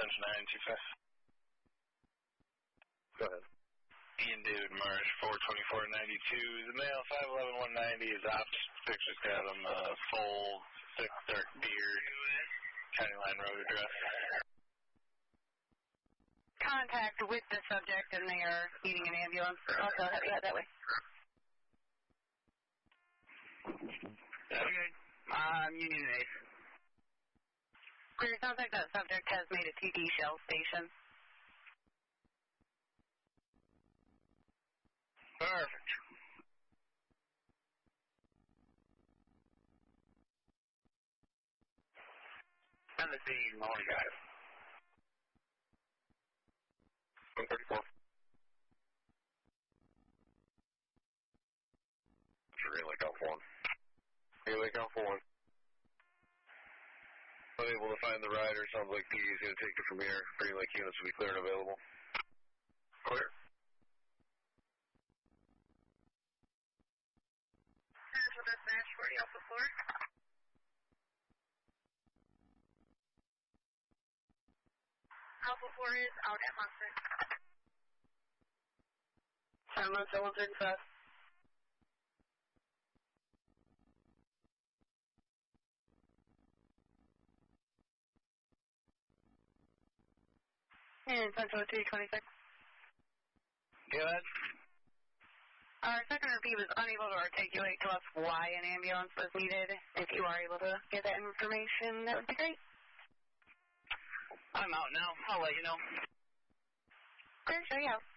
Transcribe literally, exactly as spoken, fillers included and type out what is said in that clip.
attention nine two five. Go ahead. Ian David Marsh, four twenty-four ninety-two. The male, five eleven one ninety, is ops. Picture's got him uh, full, thick, dark beard. County Line Road address. Contact with the subject, and they are needing an ambulance. Also, head that way. Okay. Um, Union eight. Clear, sounds like that subject has made a T D shell station. Perfect. And the scene, morning, guys. one thirty-four. Green Lake Alpha one. Green Lake Alpha one. Unable to find the rider. Sounds like P D's going to take it from here. Green Lake units will be clear and available. Clear. With us, Nash forty Alpha four. Alpha four is out at Monster. Seven Monster one thirty-five. And Central three twenty-six. Good. Our second R P was unable to articulate to us why an ambulance was needed. If you are able to get that information, that would be great. I'm out now. I'll let you know. Clear, show you out.